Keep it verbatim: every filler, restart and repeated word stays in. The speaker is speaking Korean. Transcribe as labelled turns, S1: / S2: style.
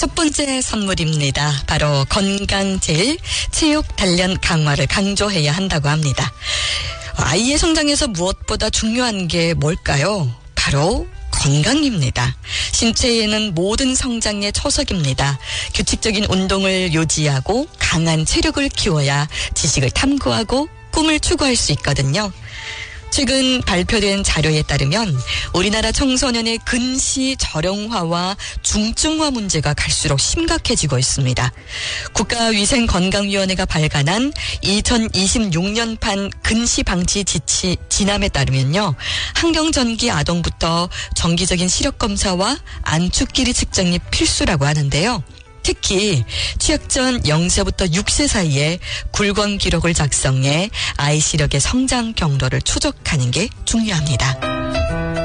S1: 첫 번째 선물입니다. 바로 건강제일, 체육 단련 강화를 강조해야 한다고 합니다. 아이의 성장에서 무엇보다 중요한 게 뭘까요? 바로 건강입니다. 신체에는 모든 성장의 초석입니다. 규칙적인 운동을 유지하고 강한 체력을 키워야 지식을 탐구하고 꿈을 추구할 수 있거든요. 최근 발표된 자료에 따르면 우리나라 청소년의 근시 저령화와 중증화 문제가 갈수록 심각해지고 있습니다. 국가위생건강위원회가 발간한 이천이십육 년판 근시 방지 지치 진함에 따르면요. 학령전기 아동부터 정기적인 시력 검사와 안축기리 측정이 필수라고 하는데요. 특히 취약 전 영 세부터 육 세 사이에 굴권 기록을 작성해 아이 시력의 성장 경로를 추적하는 게 중요합니다.